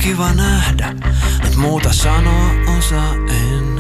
kiva nähdä, et muuta sanoa osaa en.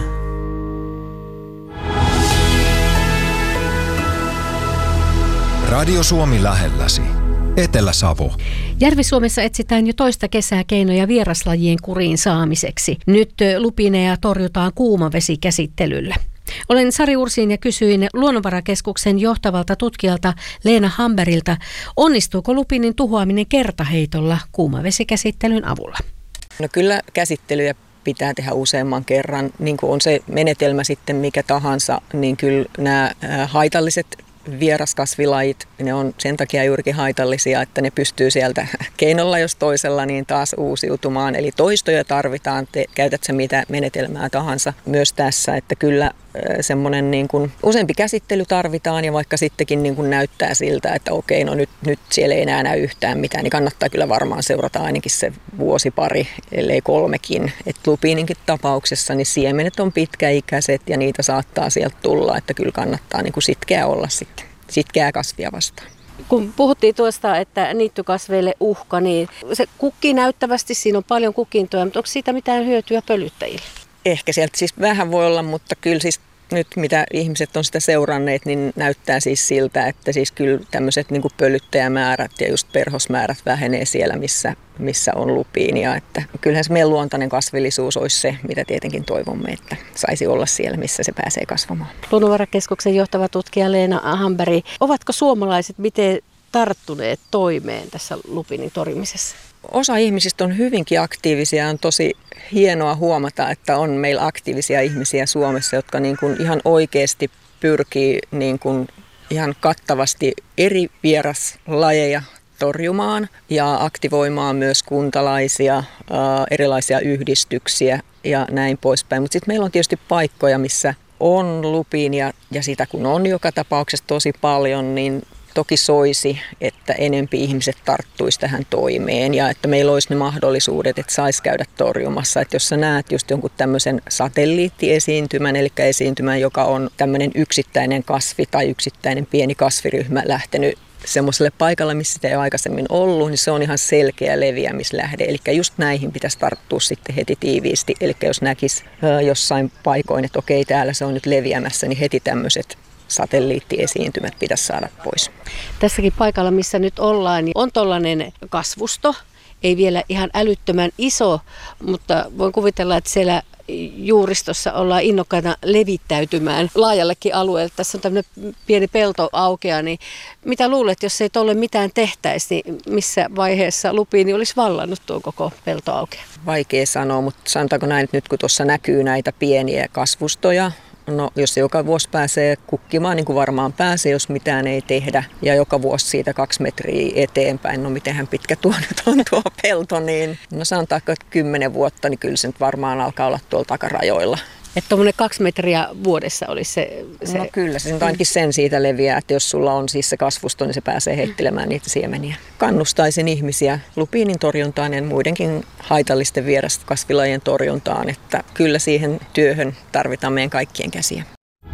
Radio Suomi lähelläsi. Etelä-Savo. Järvi-Suomessa etsitään jo toista kesää keinoja vieraslajien kuriin saamiseksi. Nyt lupineja torjutaan kuumavesikäsittelyllä. Olen Sari Ursiin ja kysyin Luonnonvarakeskuksen johtavalta tutkijalta Leena Hamberilta, onnistuuko lupinin tuhoaminen kertaheitolla kuumavesikäsittelyn avulla? No kyllä käsittelyjä pitää tehdä useamman kerran. Niin kuin on se menetelmä sitten mikä tahansa, niin kyllä nämä haitalliset vieraskasvilajit, ne on sen takia juurikin haitallisia, että ne pystyy sieltä keinolla jos toisella niin taas uusiutumaan. Eli toistoja tarvitaan, käytät sä mitä menetelmää tahansa myös tässä, että kyllä semmoinen niin kuin useampi käsittely tarvitaan ja vaikka sittenkin niin kuin näyttää siltä, että okei, no nyt siellä ei enää näy yhtään mitään, niin kannattaa kyllä varmaan seurata ainakin se vuosi pari, ellei 3kin. Että lupiininkin tapauksessa niin siemenet on pitkäikäiset ja niitä saattaa sieltä tulla, että kyllä kannattaa niin kuin sitkeä olla sitten, sitkeää kasvia vastaan. Kun puhuttiin tuosta, että niittykasveille uhka, niin se kukkii näyttävästi, siinä on paljon kukintoja, mutta onko siitä mitään hyötyä pölyttäjille? Ehkä sieltä siis vähän voi olla, mutta kyllä siis nyt mitä ihmiset on sitä seuranneet, niin näyttää siis siltä, että siis kyllä tämmöiset niin kuin pölyttäjämäärät ja just perhosmäärät vähenee siellä, missä on lupiinia. Että kyllähän se meidän luontainen kasvillisuus olisi se, mitä tietenkin toivomme, että saisi olla siellä, missä se pääsee kasvamaan. Luonnonvarakeskuksen johtava tutkija Leena Hamberi, ovatko suomalaiset miten tarttuneet toimeen tässä lupinin torjumisessa? Osa ihmisistä on hyvinkin aktiivisia. On tosi hienoa huomata, että on meillä aktiivisia ihmisiä Suomessa, jotka niin kuin ihan oikeasti pyrkii niin kuin ihan kattavasti eri vieraslajeja torjumaan ja aktivoimaan myös kuntalaisia, erilaisia yhdistyksiä ja näin poispäin. Mutta sitten meillä on tietysti paikkoja, missä on lupiinia ja sitä kun on joka tapauksessa tosi paljon, niin toki soisi, että enempi ihmiset tarttuisi tähän toimeen ja että meillä olisi ne mahdollisuudet, että saisi käydä torjumassa. Että jos sä näet just jonkun tämmöisen satelliittiesiintymän, eli esiintymän, joka on tämmöinen yksittäinen kasvi tai yksittäinen pieni kasviryhmä lähtenyt semmoiselle paikalle, missä sitä ei ole aikaisemmin ollut, niin se on ihan selkeä leviämislähde. Eli just näihin pitäisi tarttua sitten heti tiiviisti. Eli jos näkisi jossain paikoin, että okei, täällä se on nyt leviämässä, niin heti tämmöiset satelliittiesiintymät pitäisi saada pois. Tässäkin paikalla, missä nyt ollaan, niin on tollainen kasvusto. Ei vielä ihan älyttömän iso, mutta voin kuvitella, että siellä juuristossa ollaan innokkaita levittäytymään laajallekin alueelle. Tässä on tämmöinen pieni pelto aukea, niin mitä luulet, jos ei tolle mitään tehtäisi, niin missä vaiheessa lupiini olisi vallannut tuo koko pelto aukea? Vaikea sanoa, mutta sanotaanko näin, että nyt kun tuossa näkyy näitä pieniä kasvustoja, no jos joka vuosi pääsee kukkimaan, niin kuin varmaan pääsee, jos mitään ei tehdä. Ja joka vuosi siitä 2 metriä eteenpäin, no mitenhän pitkä tuo nyt on tuo pelto, niin no sanotaanko, että 10 vuotta, niin kyllä se nyt varmaan alkaa olla tuolla takarajoilla. Että tuommoinen 2 metriä vuodessa olisi se... No kyllä, se nyt ainakin sen siitä leviää, että jos sulla on siis se kasvusto, niin se pääsee heittelemään niitä siemeniä. Kannustaisin ihmisiä lupiinin torjuntaan ja muidenkin haitallisten vieraskasvilajien torjuntaan, että kyllä siihen työhön tarvitaan meidän kaikkien käsiä.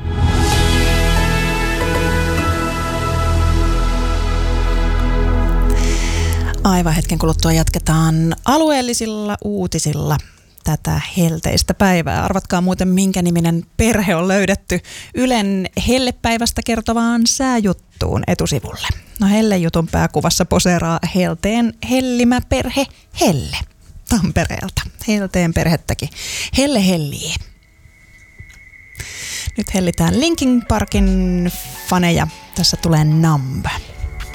Aivan hetken kuluttua jatketaan alueellisilla uutisilla tätä helteistä päivää. Arvatkaa muuten, minkä niminen perhe on löydetty Ylen hellepäivästä kertovaan sääjuttuun etusivulle. No Helle-jutun pääkuvassa poseeraa Helteen hellimä perhe Helle Tampereelta. Helteen perhettäkin. Helle hellii. Nyt hellitään Linkin Parkin faneja. Tässä tulee Numb.